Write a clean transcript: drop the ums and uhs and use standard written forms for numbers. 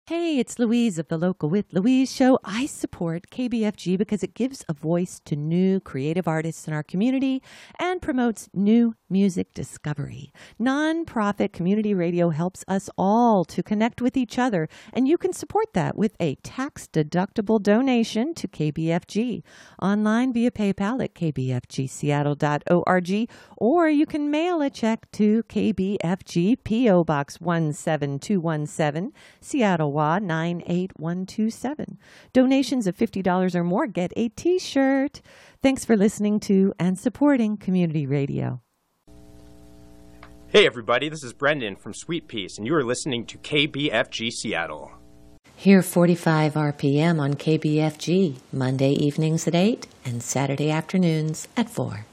Hey, it's Louise of the Local with Louise show. I support KBFG because it gives a voice to new creative artists in our community and promotes new music discovery. Nonprofit community radio helps us all to connect with each other, and you can support that with a tax-deductible donation to KBFG online via PayPal at kbfgseattle.org, or you can mail a check to KBFG P.O. Box 17217, Seattle, 98127. Donations of $50 or more get a t-shirt. Thanks for listening to and supporting community radio. Hey everybody, this is Brendan from Sweet Peace, and you are listening to KBFG Seattle. Hear 45 RPM on KBFG, Monday evenings at 8 and Saturday afternoons at 4.